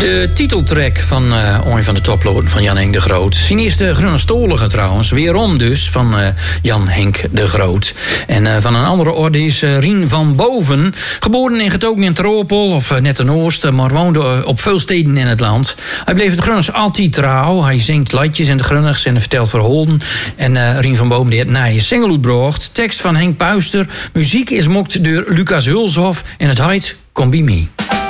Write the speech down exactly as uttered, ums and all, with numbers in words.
De titeltrack van uh, een van de toploten van Jan Henk de Groot. Zijn eerste Grunstolige trouwens. Weerom dus van uh, Jan Henk de Groot. En uh, van een andere orde is uh, Rien van Boven. Geboren en getogen in Tropel of uh, net ten oosten. Maar woonde uh, op veel steden in het land. Hij bleef het Grunners altijd trouw. Hij zingt liedjes in de Grunners en vertelt verhalen. En uh, Rien van Boven die het na je single uitbracht. Tekst van Henk Puister. Muziek is mokt door Lucas Hulshoff. En het heet Come Be Me.